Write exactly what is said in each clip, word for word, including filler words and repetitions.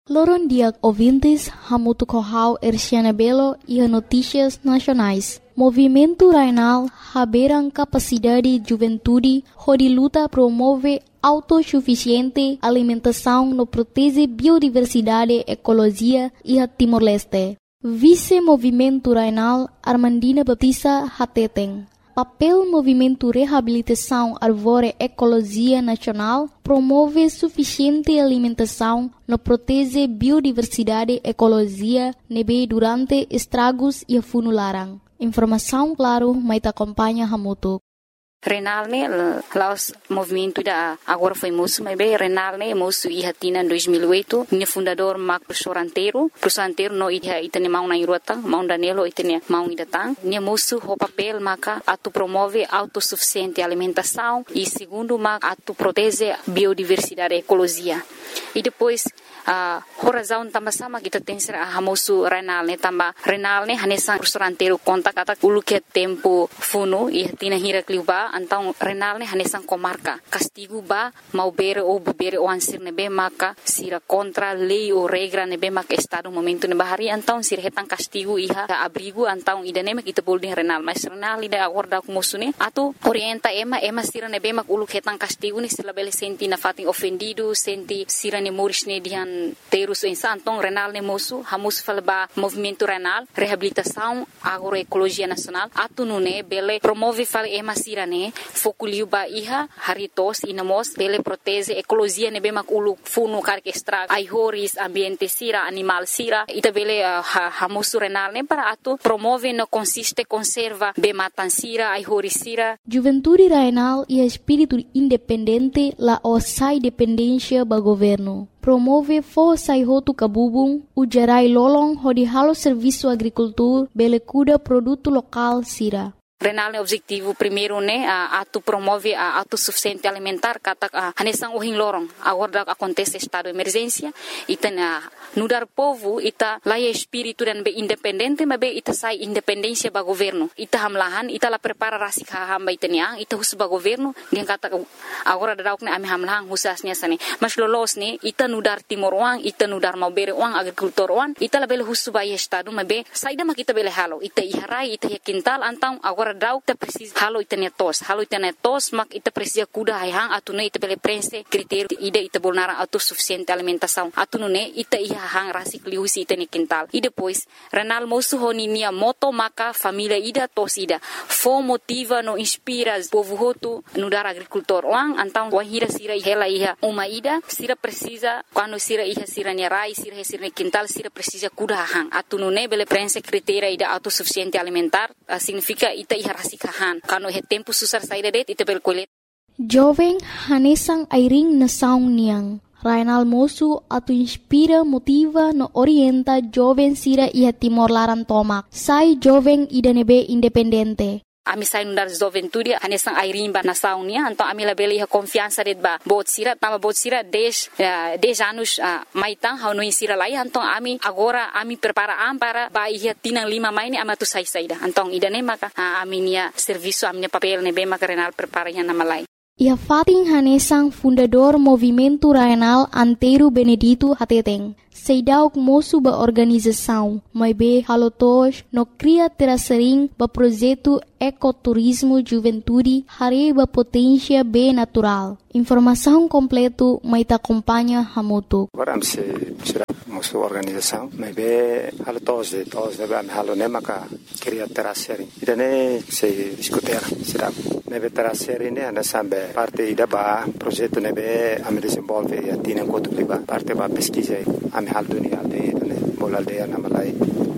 Loron dia ouvintes, Hamutu Kohau Erciana Belo e Notícias Nacionais. Movimento Rainal haberam capacidade de juventude, onde luta promove autossuficiente alimentação no protege biodiversidade, ecologia e a Timor-Leste. Vice-Movimento Rainal Armandina Batista Hateteng. Papel Movimento Reabilitação Arvore Ecologia Nacional promove suficiente alimentação no protege biodiversidade, ecologia, nebe durante estragos e funularan. Informação claro, mas acompanha Hamutu. Renal ne laos movimento da agora foi moço, mas bem Renal ne moço e hatina em dois mil e oito, ne fundador Marco Professor Anteiro, Professor Anteiro no ida itane mau na irota, mau danelo itane mau idatang, ne moço o papel maca atu promove autossuficiente alimentação e segundo maca atu protege biodiversidade e ecologia. E depois a uh, razão também sama kita tem ser a moço Renal ne também Renal ne hanesan Professor Anteiro conta kata ulu que tempo funo e hatina hira kliuba então Renal ne hanesan comarca castigo ba mau bere ou bere o ansir nebe maka sira contra lei ou regra nebe maka estado momento ne bahari então sira hetan castigo iha abrigo então idane mak kita boleh Renal mas Renal ida acorda com moço ne atu orienta ema ema sira nebe mak ulu hetan castigo ne sila bele senti na fating ofendido senti sira ne moris ne dihan terus insan então Renal ne moço hamus falba movimento Renal reabilitação agroecologia nacional atu nune bele promove fal ema sira ne fokuliu ba iha haritos inamos bele protege ecologia ne be mak ulu funu kar ke estrag ai horis ambiente sira animal sira ita bele uh, hamusu Renal ne para atu promove no consiste conserva be matan sira ai horis sira. Juventude Rainal e espírito independente la osai dependência ba governo. Promove força e roto cabubung, o gerai lolong hodi halo serviço agricultura, bele cuida produto local sira. Renal ne objetivo primeiro ne a atu promove a autossuficiente alimentar kata hanesan uhin lorong agora acontece estado de emergência ita na nudar povo ita laia espírito dan be independente mas be ita sai independência ba governo ita hamlahan ita la prepara rasik hamba ita nia ita hus ba governo dia kata agora dadauk ne ami hamlahan husasnya sane mas lolos ne ita nudar timor uang ita nudar mau bere uang agrikultor uang ita la bele hus ba estado mas be saida ma kita bele halo ita iharai ita kintal antang agora dauk ita precisa halo ita netos halo ita netos mak ita precisa kuda hayang atune ita bele prense critério ida ita bolnara autossuficiente alimentação atune ita iha hang rasik liusi ita ne quintal e depois Renal moço honinia moto maka família ida tos ida fo motiva no inspira povo hotu no dar agricultor wang antang wahira sira hela iha uma ida sira precisa quando sira iha sira ne rai sira sira ne quintal sira precisa kuda hang atune bele prense critério ida autossuficiente alimentar significa ita iha rasikahan kano he tempo susar saída det ita bel kolet jovem hanesang airing na saung niang Rainal moço atu inspira motiva no orienta jovem sira iha Timor Laran tomak sai jovem ida nebe independente. Ami sai nundar juventude hanesang airing ba na saung nia então ami la bele iha confiança det ba bot sira tama bot sira des uh, des anos uh, maitang hau no sira lai então ami agora ami prepara am para ba iha tinang lima mai ni amatu sai saida então ida ne maka uh, ami nia serviço ami papel ne be maka Renal prepara iha na malai. Ia fating hanesang fundador Movimento Rainal Anteiro Benedito Hateteng. Seidauk moço ba organização, mas be halotos no cria terasering ba projeto ecoturismo juventude hare ba potência be natural. Informação completo mai ta acompanha Hamutu. Agora se será moço organização, mas be halotos de tos de ba halo ne maka cria terasering. Idane se discutir será nebe terasering ne anda sambe parte ida ba projeto nebe ame desenvolve e atina enquanto liba parte ba pesquisa ame hal dunia aldeia ne bol aldeia na malai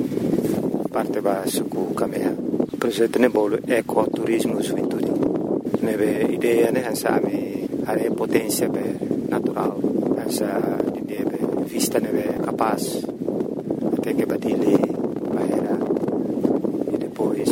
parte ba suku kamea projeto ne bol ecoturismo juventude nebe ideia ne hansa ame are potência be natural hansa de vista nebe capaz até que batile bahera e depois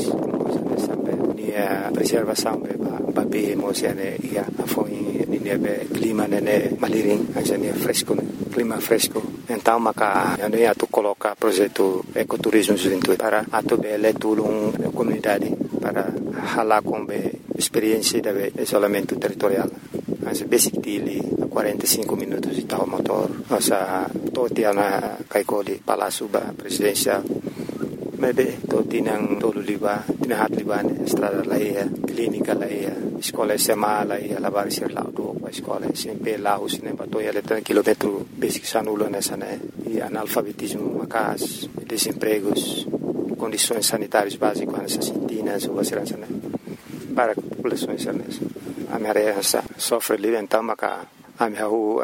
a preservação be ba be mosiane ia foi ni be clima ne maliring ajane fresco clima fresco então maka ane atu coloca projeto ecoturismo juventude para atu bele tulung comunidade para hala com be experiência de isolamento territorial as basic dili quarenta e cinco minutos de tal motor nossa toti ana kaikoli Palácio ba presidencial. Mebe toti nang tolu liba, tinahat liba ne estrada laia, clínica laia, escola S M A laia, lavar ser lá do escola S M P lá o cinema to ia letra quilômetro basic sanulo nessa né e analfabetismo macas, desempregos, condições sanitárias básicas nessas cintinas ou segurança né para populações nessa. A minha área sofre ali então maca a minha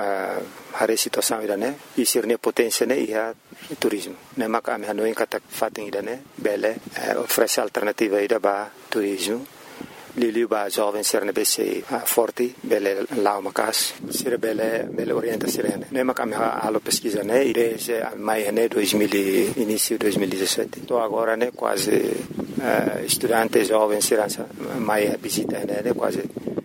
a situação ida né e ser ne potência né ia turismo né maca a minha não encata fatem ida né bele oferece alternativa ida ba turismo Lili ba jovem ser ne bese forte bele lá macas ser bele bele orienta ser né maca a minha alo pesquisa né desde maio né dois mil início dois mil e dezessete tô agora né quase uh, estudante jovem ser maio visita né quase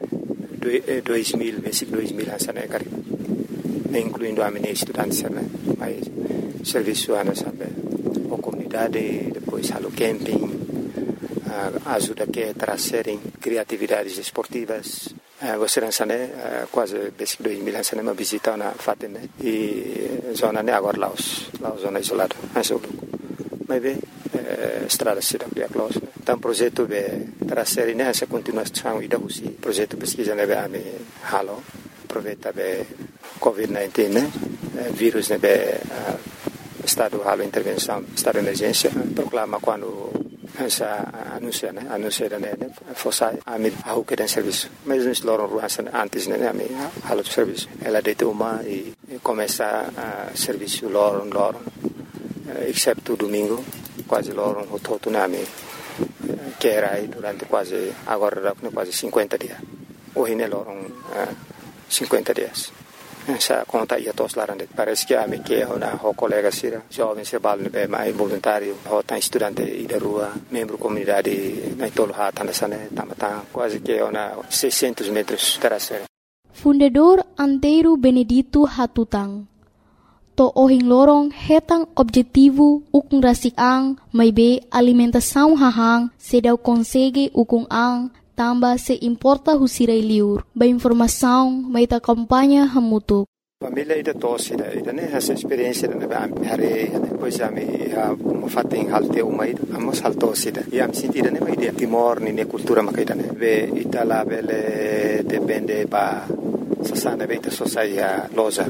dois mil, basic dois mil essa né cara, incluindo a minha estudante né, mas serviço ana sabe, a comunidade depois halo camping, uh, ajuda que trazerem criatividades esportivas, uh, você não sabe né, quase basic dois mil essa né, uma visita na fatem né, e zona né agora Laos, Laos zona isolada, essa mas bem estrada cidade de Aclaus. Então projeto be trazer né essa continuação e da usi projeto pesquisa né be a me halo aproveita be covid dezenove né vírus né be estado halo intervenção estado de emergência proclama quando essa anuncia né anuncia né fosse a me ao que tem serviço mas nos loram ruas antes né a me halo serviço ela deita uma e começa a serviço loram loram exceto domingo quase loro o todo nome que era aí durante quase agora quase cinquenta dias hoje ne loro cinquenta dias essa conta ia todos lá dentro parece que a me que uma o colega sira jovem se bal ne mais voluntário o tá estudante e da rua membro comunidade na tolo hata nessa né tamata quase que uma seiscentos metros terasera. Fundador Antero Benedito Hatutang to ohing lorong hetang objetivo ukung rasik ang may be alimentação hahang sedaw konsege ukung ang tamba se importa husiray liur ba informação may ta kampanya hamutuk. Família ida tosse ida ida né essa experiência da né hare depois a me a como fatem halte uma ida amos haltosse ida e am sentida né uma ideia timor ni ne cultura makaida né ve itala bele depende ba sasana beta sociedade loja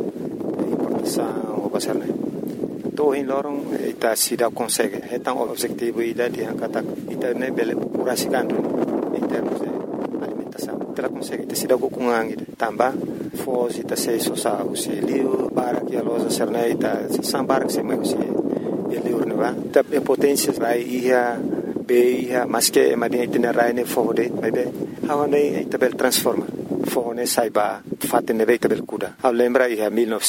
o pasar né to in lorong ita sida consegue hetang objetivo ida di angkata ita ne bele curasikandu em termos de alimentação ita consegue ita sida kukungang ida tamba fos ita sei sosa usi liu para que a loja serna ita sambar que se mai usi e liu ne va ita potência vai ia be ia mas que madia ita rai ne fode mai be hawane ita bel transforma fone saiba fatte ne veita bel kuda a lembra ia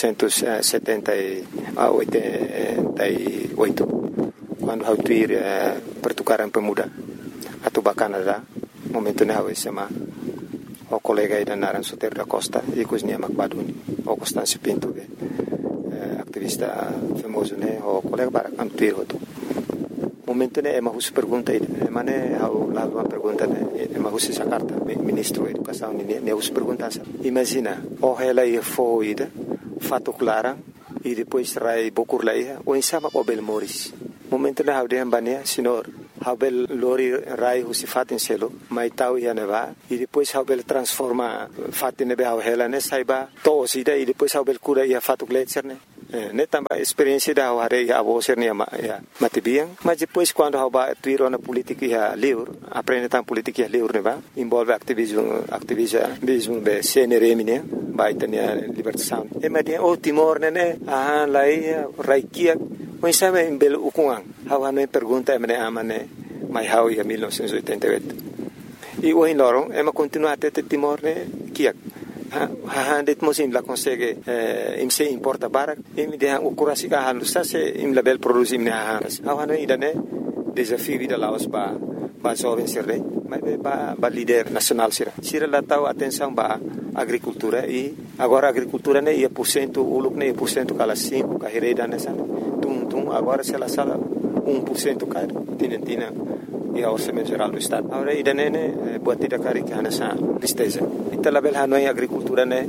millenovecentossetenta e oito quando hau tuir eh, pertukaran pemuda atau Canada momento ne hau sema o colega ida naran Soter da Costa e cosnia Macbaduni o Constâncio Pinto eh, aktivista famoso ne o colega bara am tuir hoto momento ne ema hus pergunta ida mane hau la uma pergunta ne ema hus essa carta ministro da educação ne ne hus pergunta imagina o ela ia foida fato clara e depois rai bokur laia o insama o bel moris momento ne hau de ambania senhor hau bel lori rai hus fatin selo mai tau ia neva e depois hau bel transforma fatin ne hau ela ne saiba to sida e depois hau bel cura ia fato gletser ne ne tamba experiência da hare a vocer ne ma ya matibiang mas depois quando hau ba tuiro na política ia livre aprende tam política livre ne va envolve ativismo ativismo be C N R M ne ba itania libertação e ma dia o Timor ne ah lai raikia o insama em bel ukungang hau ne pergunta me amane mai hau ia mille novecentos e oitenta e oito e o in loro e ma continua te Timor ne kiak ha det mosim la consegue eh, im se importa barak im de o kurasi ka halu sa se im label produzim ne ha ha ne idane desafio vida laos ba ba jovem sirre mas ba ba líder nacional sira sira la tau atenção ba agricultura e agora agricultura ne ia por cento uluk ne por cento kala cinco ka hereda ne san tum tum agora se la sala um por cento ka tinentina e a orçamento geral do estado agora idane ne buat tidak kari ka nasa tristeza ita label hanoi agricultura ne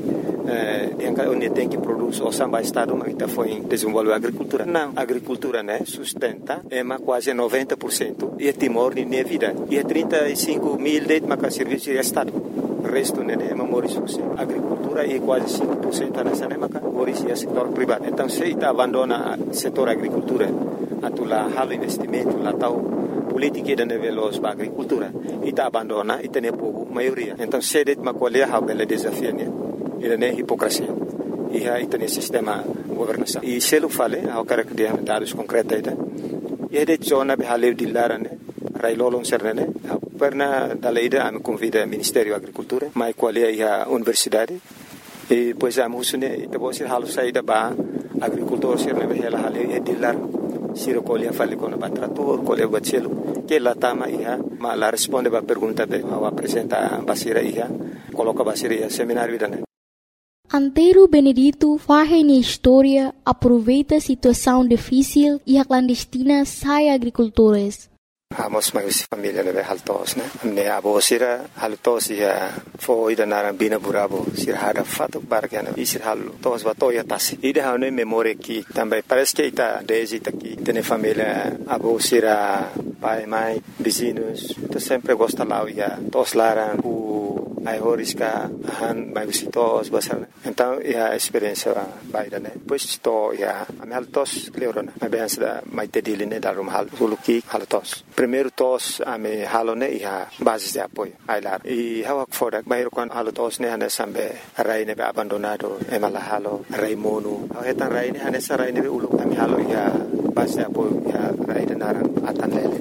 Yang onde tem que produzir o samba estado, mas está foi desenvolver a agricultura. Não, a agricultura, né, sustenta é quase noventa por cento e é Timor nem vida. E é trinta e cinco mil de maca serviço de estado. O resto né é memória a agricultura é quase cinco por cento nessa né maca memória é setor privado. Então se está abandona o setor agricultura, atula halo investimento lá tal política de nível da agricultura, e está abandona e tem povo maioria. Então se det macolia ha bela desafio né. Ele é hipocrisia. E aí tem sistema governação. E se ele fala, eu quero que dê dados concretos aí. E é de zona de haleu de lara né. Railolong serne, perna da lei da me convida ao Ministério da Agricultura, mas qual é a universidade? E depois a musune, depois a halu saída ba agricultor serne be ela haleu é de lar. Se recolhe a fale com o trator, colhe o bacelo, que lá tama ia, mas lá responde a pergunta be, ao apresenta basira ia, coloca basira ia seminário da né. Antero Benedito faz na história, aproveita a situação difícil e a clandestina sai agricultores. Amos mais família leve haltos, né? Ne abo sira haltos ia foi da naran bina burabo sira hada fato bargana e sira haltos batoya tasi. Ida hane memória que também parece que está desde aqui tem família abo sira pai mãe vizinhos, então sempre gosta lá ia tos laran o ai horisca han mai visitos basar. Então é a experiência baida né. Pois to ia a haltos leorona. A benção mai tediline da rum hal suluki haltos. Primeiro tos a me halone ia basis de apoio ai lar. E hawak fora bairo quan halotos ne hane sambe rai ne be abandonado e mala halo rai monu. Hetan rai ne hane sarai ne be ulu ami halo ia basis de apoio ia rai de naran atan lele.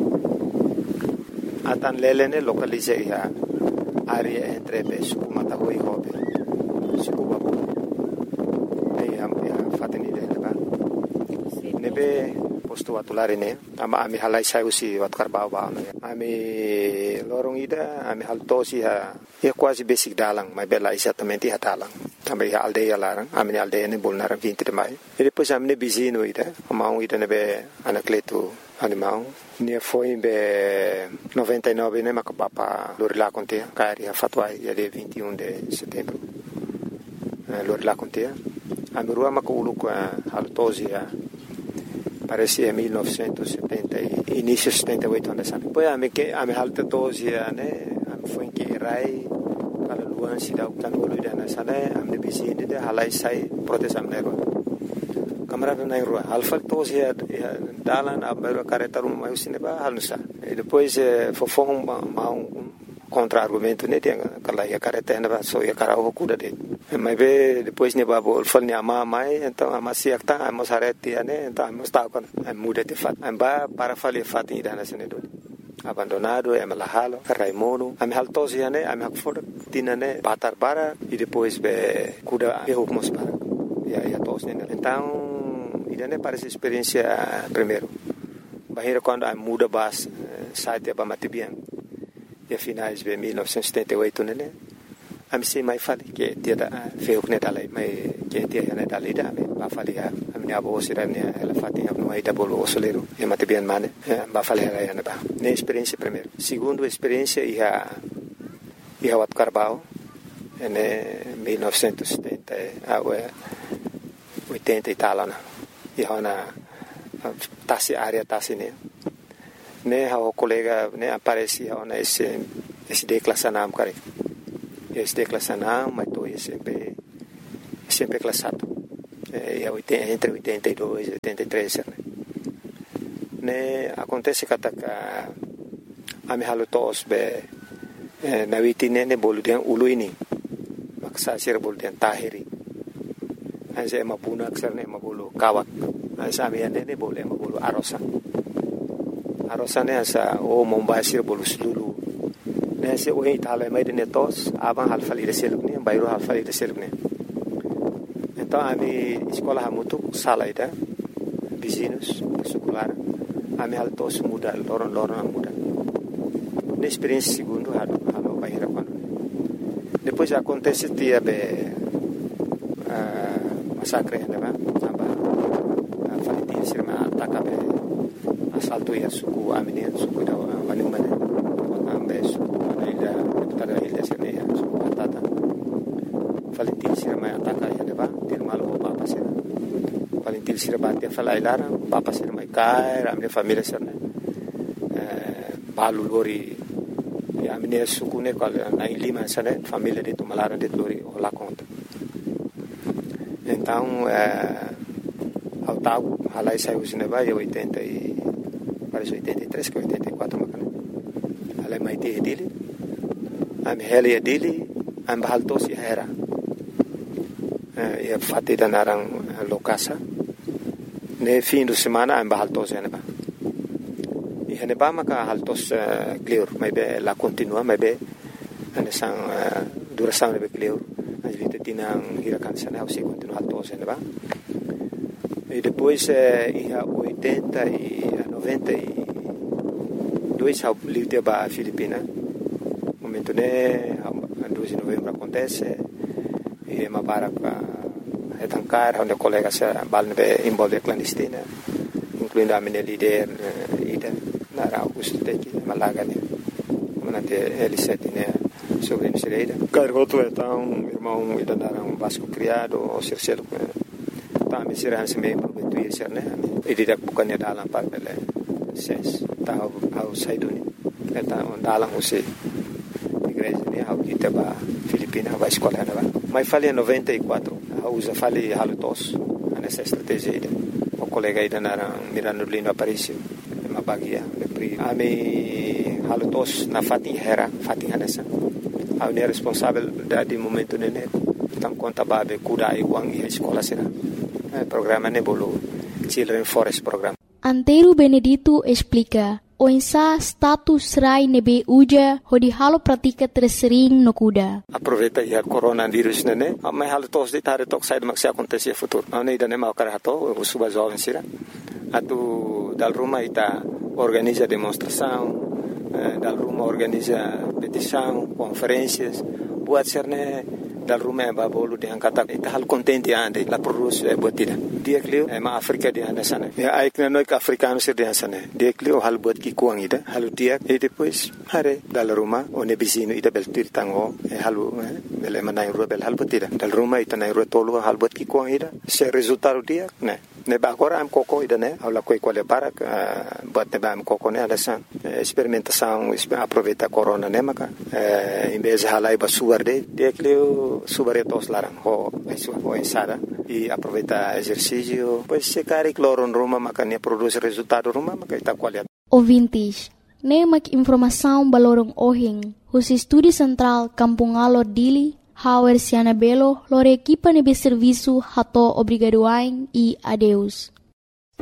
Atan lele ne localize ia área entre be suku mata hoi hobe suku babu ai am ya fateni de ba nebe posto atulare ne ama ami halai sai usi wat karbau ba no ami lorong ida ami haltosi ha ya quase basic dalang mai bela exatamente ha dalang também a aldeia larang ami aldeia ne bolnaram vinte de maio e depois ami ne bizino ida amau ida nebe anacleto animal ne foi be noventa e nove né macapapa lorila contea cari a fatwai ya de vinte e um de setembro lorila contea a mirua maculu com a haltosia parece em mil novecentos e setenta início de setenta e oito anos depois a me que a me haltosia né a foi que rai para luan se dá o tanolo da nessa né a me bizine de halai sai protestam nego kamera na rua alfa tos ya dalan abero careta rum mai sine ba halusa e depois fofon ma um contra-argumento né tem aquela ya careta na so ya cara o cuda de mas be depois ne babo fal ne ama mai então ama siak ta amos areti né então amos ta con muda de fat amba para fali fat ida na sine do abandonado é malahalo raimono am haltos ya né am hakfor tinane batar para e depois be cuda e hukmos para ya ya tos né então ida ne parece experiência primeiro bahira quando a muda bas site ba matibian e finais de mil novecentos e setenta e oito né a me sei mai fale que dia da feu né dalai mai que dia né dalai da me ba fale a minha avó sira né ela fatinha no aí da bolo osoleiro e matibian mane ba fale ela né ba ne experiência primeiro segundo experiência e a e a wat carbao né mil novecentos e setenta a oitenta e tal né e hona tasi área tasi né né o colega né aparece hona esse esse declassanam cara esse declassanam mas tô sempre sempre classado é oitenta entre oitenta e dois e oitenta e três né né acontece que a a me halo tos be na witine ne boludian uluini maksa sir boludian tahiri anse mapuna aksarne mabulu kawat ansa miane ne bole mabulu arosa arosa ne ansa o mombasir bolu sulu ne se o itala mai de tos aban halfali de selukne bayro halfali de selukne então a mi escola hamutu sala ida vizinhos secular a mi altos muda loron loron muda ne experiência segundo halo halo bayra quando depois acontece dia be massacre né ba aba falitin sirma atakabe assalto ya suku amine suku da wani mane ambe suku ida tada ida sirne suku atata falitin sirma ataka filho se rebate a falar lá, papa se mai cai, a minha família se né, balu lori, a minha suku né, qual na Lima se né, família de tu malara de lori o lá conta. Então, ao tal, a lá saiu se neva em oitenta e parece oitenta e três que oitenta e quatro macana. A lá mai te dele, a minha heli dele, a bahal tos ia era. Ia fati dan arang lokasa. Ne fim de semana a bahal tos ia neba. E neba maka hal tos clear, mai be la continua, mai be ane sang duração nebe clear. As vinte tinang hirakan sana, ou se continua hal tos ia neba. E depois ia oitenta e noventa e dois ao livre ba Filipina. Momento ne dois de novembro acontece e uma barca é tancar onde colegas balne envolve clandestina, incluindo a minha líder ida na Augusto Teki Malaga né, manate L sete né sobre a Cireira. Cargoto então irmão ida na um Vasco criado ou Circelo tá me será se membro do I S R né, e direto bukannya dalam par bele ses tahu au saiduni então dalam você igreja né ao que tava Filipina vai escola né mas falei em noventa e quatro a usa falei halutos nessa estratégia aí o colega aí na Mirando Lino Aparício uma bagia de pri a me halutos na Fatin Hera Fatin Hanessa a unir responsável de momento né então conta babe cuidar igual e escola será programa nebolo Children Forest Program. Antero Benedito explica o insa status rai nebe uja hodi halo pratika tersering no kuda. Aproveita ya coronavírus nene, mas halo tos de tare tok sai maksi acontece futuro. Não nem dane mau karato, o suba jovem sira. Atu dal Roma ita organiza demonstração, dal Roma organiza petição, conferências, buat serne dal Roma ba bolu de angkata ita hal contente ande la produce e botida. Dia klio e ma Afrika di anda sana. Ya aikna noi ka africano sir di sana. Dia klio hal bot ki kuang ida, halu dia e depois hare dal Roma o ne bisino ida bel tir tango e halu bel manai ro bel hal botida. Dal Roma ita nai ro tolu hal bot ki kuang ida. Se resultado dia ne ne ba agora am coco ida ne aula coi quale para bot ne ba am coco ne ala san experimentação aproveita corona ne maka em vez de halai ba suarde dia klio subaretos larang ho isso ho ensada e aproveita exercício pois se cari cloro Roma maka ne produz resultado Roma maka ita qualidade. Ouvintes, ne mak informação balorong ohing os estúdio central Kampung Alor Dili Hauer Siana Belo lore equipa nebe serviço hato obrigadoain e adeus.